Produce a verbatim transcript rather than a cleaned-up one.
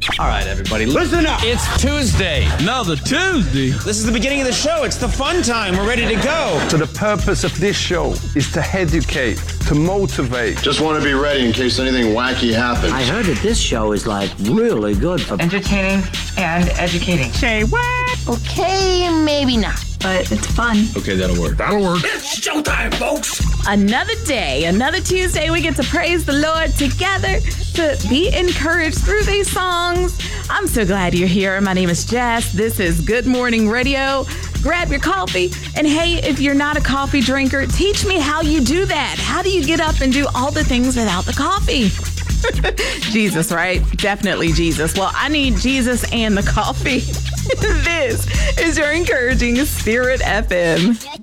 All right, everybody, listen up. It's Tuesday. Another Tuesday. This is the beginning of the show. It's the fun time. We're ready to go. So the purpose of this show is to educate, to motivate. Just want to be ready in case anything wacky happens. I heard that this show is like really good for entertaining and educating. Say what? Okay, maybe not. But it's fun. Okay, that'll work. That'll work. It's showtime, folks. Another day, another Tuesday, we get to praise the Lord together, to be encouraged through these songs. I'm so glad you're here. My name is Jess. This is Good Morning Radio. Grab your coffee. And hey, if you're not a coffee drinker, teach me how you do that. How do you get up and do all the things without the coffee? Jesus, right? Definitely Jesus. Well, I need Jesus and the coffee. This is your encouraging Spirit F M.